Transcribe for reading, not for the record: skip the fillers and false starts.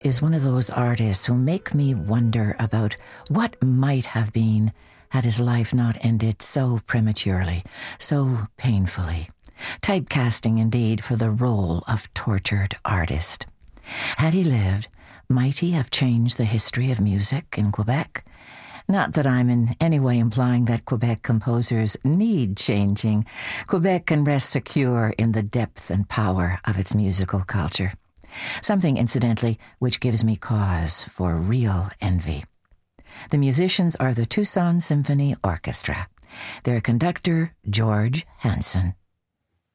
is one of those artists who make me wonder about what might have been had his life not ended so prematurely, so painfully. Typecasting indeed for the role of tortured artist. Had he lived, might he have changed the history of music in Quebec? Not that I'm in any way implying that Quebec composers need changing. Quebec can rest secure in the depth and power of its musical culture. Something, incidentally, which gives me cause for real envy. The musicians are the Tucson Symphony Orchestra. Their conductor, George Hansen.